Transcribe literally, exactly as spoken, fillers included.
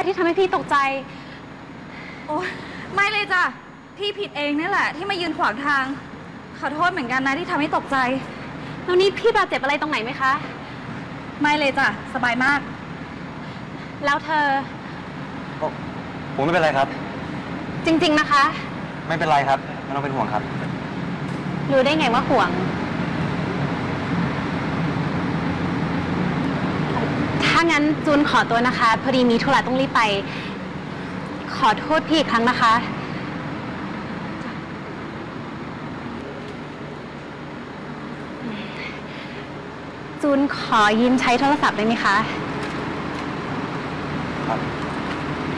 ที่ทำให้พี่ตกใจโอ้ไม่เลยจ้ะพี่ผิดเองนี่แหละที่มายืนขวางทางขอโทษเหมือนกันนะที่ทำให้ตกใจแล้วนี่พี่บาดเจ็บอะไรตรงไหนไหมคะไม่เลยจ้ะสบายมากแล้วเธอผมไม่เป็นไรครับจริงๆนะคะไม่เป็นไรครับไม่ต้องเป็นห่วงครับรู้ได้ไงว่าห่วงถ้างั้นจูนขอตัวนะคะพอดีมีธุระต้องรีบไปขอโทษพี่อีกครั้งนะคะจูนขอยืมใช้โทรศัพท์ได้ไหมคะครับ